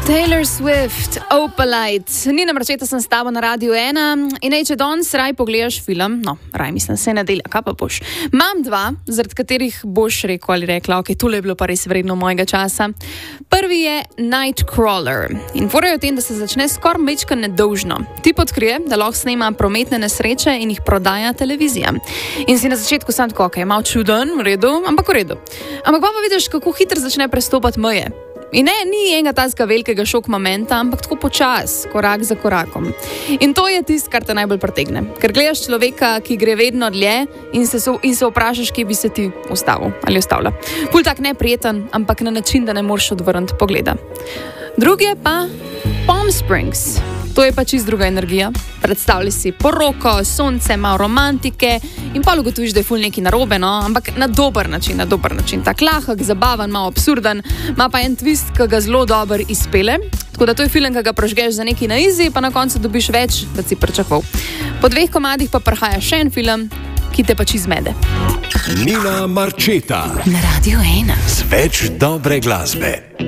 Taylor Swift, Opalite. Nina Marčeta sem s tabo na Radiu 1 in če danes raj pogledaš film, raj mislim, se nedelja, kaj pa boš. Imam dva, zaradi katerih boš rekel ali rekla, ok, tole je bilo pa res vredno mojega časa. Prvi je Nightcrawler in fora je o tem, da se začne skoraj mečka nedolžno. Tip odkrije, da lahko snema prometne nesreče in jih prodaja televizija. In si na začetku sam tako, ok, malo čuden, v redu, ampak v redu. Ampak pa vidiš, kako hitro začne prestopati meje. In ne, ni enega tazga velikega šok momenta, ampak tako počas, korak za korakom. In to je tisto, kar te najbolj pritegne. Ker gledaš človeka, ki gre vedno dlje in se vprašaš, kje bi se ti ustavil ali ustavila. Ful tak neprijeten, ampak na način, da ne moreš odvrniti pogleda. Drugi je pa Palm Springs. To je pa čist druga energija. Predstavljaj si poroko, sonce, malo romantike in pa ugotoviš, da je ful neki narobe, ampak na dober način. Tak lahek, zabaven, malo absurden, ima pa en twist, ki ga zelo dobro izpele. Tako da to je film, ki ga prožgeš za neki na izi, pa na koncu dobiš več, da si pričakoval. Po 2 komadih pa prihaja še en film, ki te pa čist zmede. Nina Marčeta na Radiu 1 z več dobre glasbe.